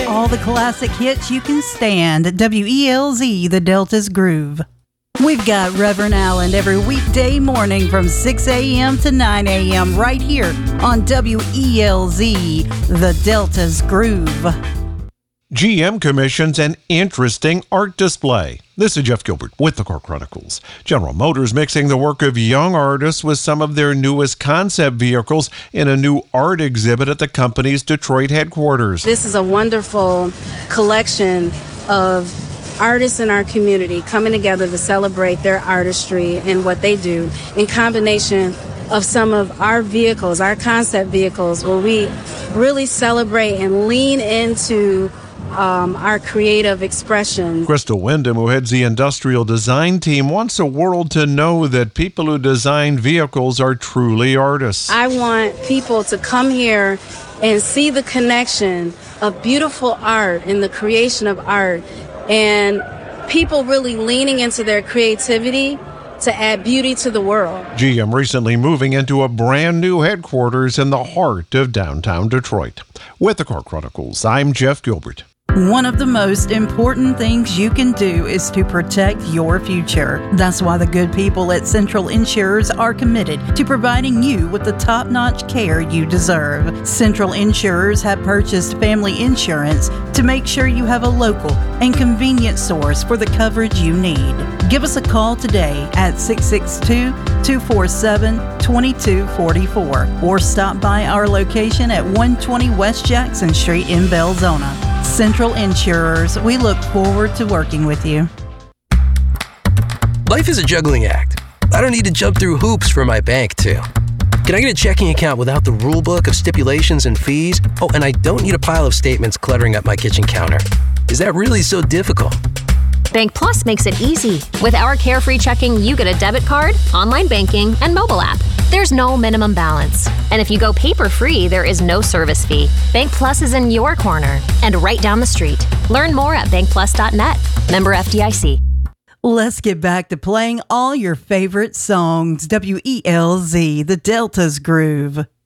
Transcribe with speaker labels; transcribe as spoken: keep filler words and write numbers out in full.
Speaker 1: all the classic hits you can stand. W E L Z, the Delta's Groove. We've got Reverend Allen every weekday morning from six a.m. to nine a.m. right here on W E L Z, the Delta's Groove.
Speaker 2: G M commissions an interesting art display. This is Jeff Gilbert with the Car Chronicles. General Motors mixing the work of young artists with some of their newest concept vehicles in a new art exhibit at the company's Detroit headquarters.
Speaker 3: This is a wonderful collection of artists in our community coming together to celebrate their artistry and what they do in combination of some of our vehicles, our concept vehicles, where we really celebrate and lean into Um, our creative expression.
Speaker 2: Crystal Wyndham, who heads the industrial design team, wants the world to know that people who design vehicles are truly artists.
Speaker 3: I want people to come here and see the connection of beautiful art and the creation of art, and people really leaning into their creativity to add beauty to the world.
Speaker 2: G M recently moving into a brand new headquarters in the heart of downtown Detroit. With the Car Chronicles, I'm Jeff Gilbert.
Speaker 1: One of the most important things you can do is to protect your future. That's why the good people at Central Insurers are committed to providing you with the top-notch care you deserve. Central Insurers have purchased family insurance to make sure you have a local and convenient source for the coverage you need. Give us a call today at six six two, two four seven, two two four four or stop by our location at one twenty West Jackson Street in Belzona. Central Insurers, we look forward to working with you.
Speaker 4: Life is a juggling act. I don't need to jump through hoops for my bank, too. Can I get a checking account without the rule book of stipulations and fees? Oh, and I don't need a pile of statements cluttering up my kitchen counter. Is that really so difficult?
Speaker 5: Bank Plus makes it easy. With our Carefree Checking, you get a debit card, online banking, and mobile app. There's no minimum balance. And if you go paper-free, there is no service fee. Bank Plus is in your corner and right down the street. Learn more at bank plus dot net. Member F D I C.
Speaker 1: Let's get back to playing all your favorite songs. W E L Z, the Delta's Groove.